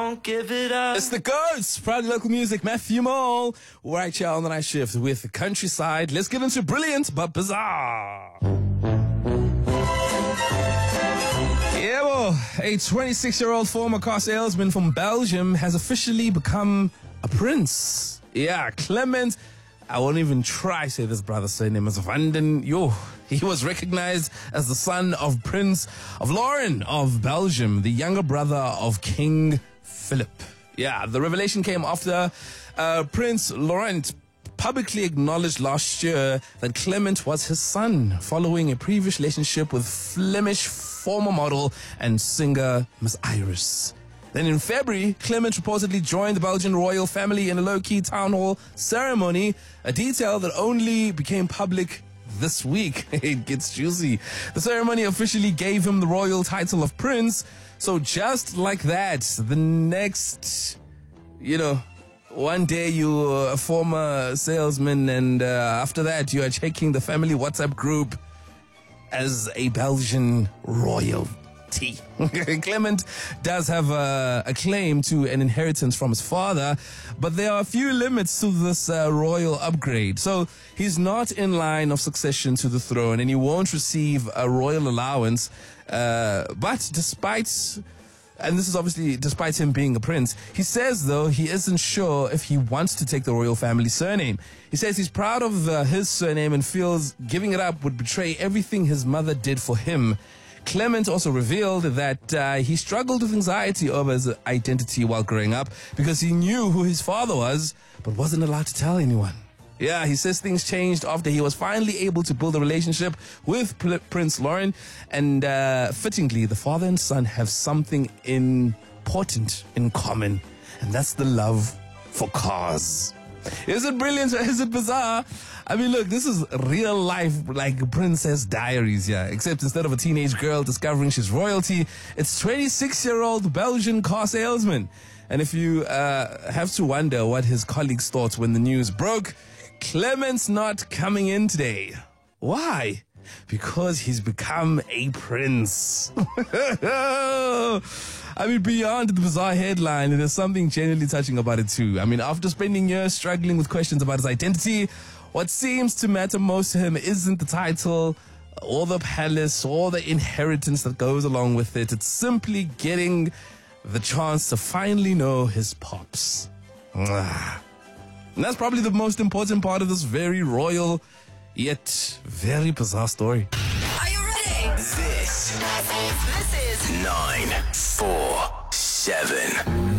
won't give it up. It's the GOATs, proud local music, Matthew Mole, right here on the night shift with the Countryside. Let's get into brilliant but bizarre. Yeah, well, a 26-year-old former car salesman from Belgium has officially become a prince. Yeah, Clement, I won't even try to say this brother's surname is Vanden. He was recognized as the son of Prince of Lauren of Belgium, the younger brother of King Philip. Yeah, the revelation came after Prince Laurent publicly acknowledged last year that Clement was his son, following a previous relationship with Flemish former model and singer Miss Iris. Then in February, Clement reportedly joined the Belgian royal family in a low-key town hall ceremony, a detail that only became public this week. It gets juicy. The ceremony officially gave him the royal title of prince. So just like that, the next, one day you're a former salesman, and after that you are checking the family WhatsApp group as a Belgian royalty. Clement does have a claim to an inheritance from his father, but there are a few limits to this royal upgrade. So he's not in line of succession to the throne, and he won't receive a royal allowance. But despite... And this is obviously despite him being a prince. He says, though, he isn't sure if he wants to take the royal family surname. He says he's proud of his surname and feels giving it up would betray everything his mother did for him. Clement also revealed that he struggled with anxiety over his identity while growing up because he knew who his father was, but wasn't allowed to tell anyone. Yeah, he says things changed after he was finally able to build a relationship with Prince Lauren. And fittingly, the father and son have something important in common. And that's the love for cars. Is it brilliant or is it bizarre? I mean, look, this is real life, like Princess Diaries, yeah. Except instead of a teenage girl discovering she's royalty, it's 26-year-old Belgian car salesman. And if you have to wonder what his colleagues thought when the news broke, Clement's not coming in today. Why? Because he's become a prince. I mean, beyond the bizarre headline, there's something genuinely touching about it too. I mean, after spending years struggling with questions about his identity, what seems to matter most to him isn't the title or the palace or the inheritance that goes along with it. It's simply getting the chance to finally know his pops. And that's probably the most important part of this very royal, yet very bizarre story. Are you ready? This is 947.